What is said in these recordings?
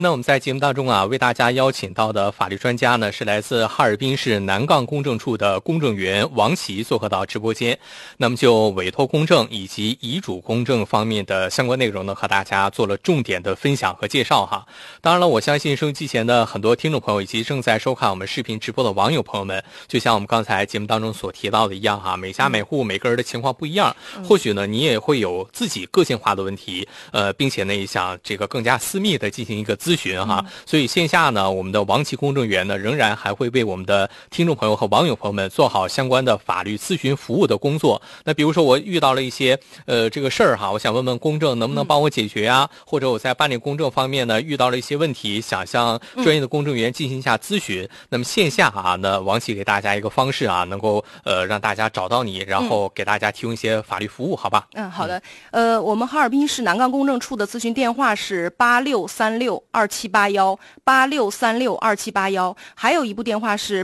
那我们在节目当中啊，为大家邀请到的法律专家呢，是来自哈尔滨市南岗公证处的公证员王琦做客到直播间。那么就委托公证以及遗嘱公证方面的相关内容呢，和大家做了重点的分享和介绍哈。当然了，我相信收音机前的很多听众朋友以及正在收看我们视频直播的网友朋友们，就像我们刚才节目当中所提到的一样哈，每家每户每个人的情况不一样，或许呢你也会有自己个性化的问题，并且呢也想这个更加私密的进行一个咨询哈，所以线下呢，我们的王琦公证员呢，仍然还会为我们的听众朋友和网友朋友们做好相关的法律咨询服务的工作。那比如说我遇到了一些这个事儿哈，我想问问公证能不能帮我解决啊？或者我在办理公证方面呢遇到了一些问题，想向专业的公证员进行一下咨询。那么线下啊，那王琦给大家一个方式啊，能够让大家找到你，然后给大家提供一些法律服务，好吧？ 好的。我们哈尔滨市南岗公证处的咨询电话是86362781，86362781，还有一部电话是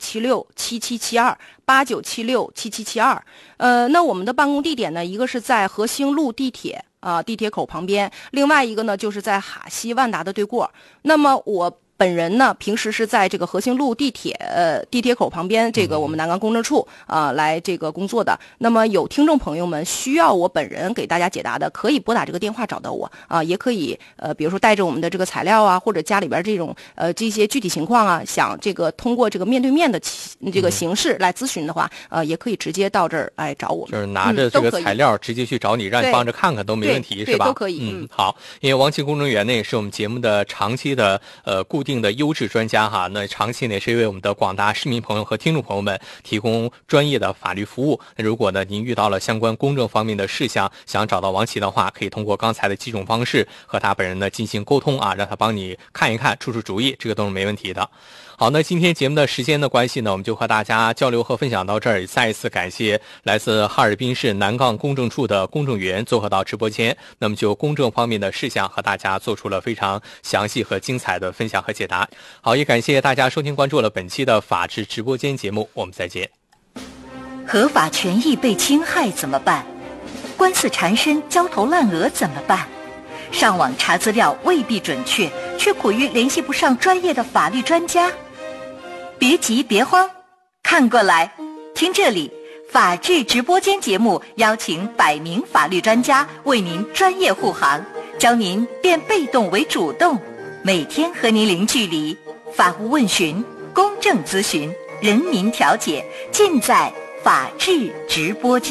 89767772，89767772。那我们的办公地点呢，一个是在和兴路地铁地铁口旁边，另外一个呢就是在哈西万达的对过。那么我本人呢，平时是在这个和兴路地铁口旁边，这个我们南岗公证处来这个工作的。那么有听众朋友们需要我本人给大家解答的，可以拨打这个电话找到我也可以比如说带着我们的这个材料啊，或者家里边这种这些具体情况啊，想这个通过这个面对面的这个形式来咨询的话，也可以直接到这儿来找我们， 就是拿着这个材料直接去找你，让你帮着看看都没问题，是吧？ 都可以。 好，因为王琦公证员呢也是我们节目的长期的固定的优质专家哈，那长期呢是为我们的广大市民朋友和听众朋友们提供专业的法律服务。那如果呢您遇到了相关公证方面的事项，想找到王琦的话，可以通过刚才的几种方式和他本人呢进行沟通啊，让他帮你看一看，出出主意，这个都是没问题的。好，那今天节目的时间的关系呢，我们就和大家交流和分享到这儿。再一次感谢来自哈尔滨市南岗公证处的公证员做客到直播间，那么就公证方面的事项和大家做出了非常详细和精彩的分享和解答。好，也感谢大家收听关注了本期的法治直播间节目，我们再见。 合法权益被侵害怎么办？官司缠身焦头烂额怎么办？上网查资料未必准确，却苦于联系不上专业的法律专家。别急别慌，看过来，听这里，法治直播间节目邀请100名法律专家为您专业护航，教您变被动为主动，每天和您零距离，法务问询、公证咨询、人民调解，尽在法治直播间。